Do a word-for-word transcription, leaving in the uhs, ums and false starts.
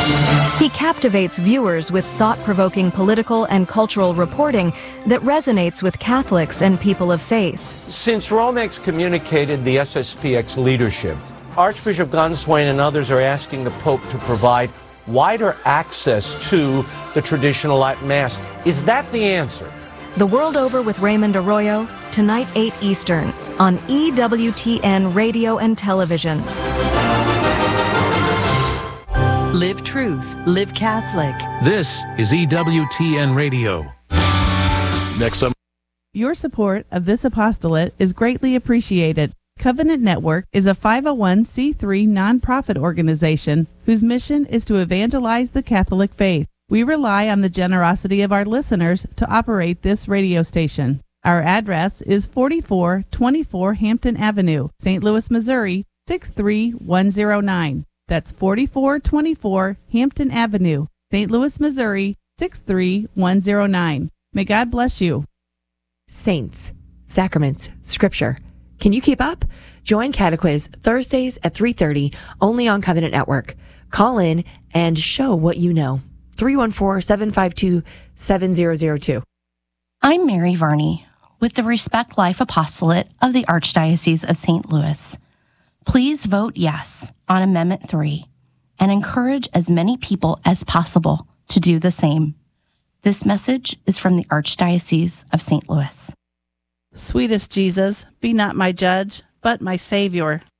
He captivates viewers with thought-provoking political and cultural reporting that resonates with Catholics and people of faith. Since Rome excommunicated the S S P X leadership, Archbishop Gunswain and others are asking the Pope to provide wider access to the traditional Latin Mass. Is that the answer? The World Over with Raymond Arroyo, tonight eight Eastern, on E W T N Radio and Television. Live truth, live Catholic. This is E W T N Radio. Next up. Your support of this apostolate is greatly appreciated. Covenant Network is a five oh one c three nonprofit organization whose mission is to evangelize the Catholic faith. We rely on the generosity of our listeners to operate this radio station. Our address is forty-four twenty-four Hampton Avenue, Saint Louis, Missouri, six three one zero nine. That's forty-four twenty-four Hampton Avenue, Saint Louis, Missouri, six three one zero nine. May God bless you. Saints, sacraments, scripture. Can you keep up? Join Catequiz Thursdays at three thirty, only on Covenant Network. Call in and show what you know. three one four, seven five two, seven zero zero two. I'm Mary Varney with the Respect Life Apostolate of the Archdiocese of Saint Louis. Please vote yes on Amendment three and encourage as many people as possible to do the same. This message is from the Archdiocese of Saint Louis. Sweetest Jesus, be not my judge, but my Savior.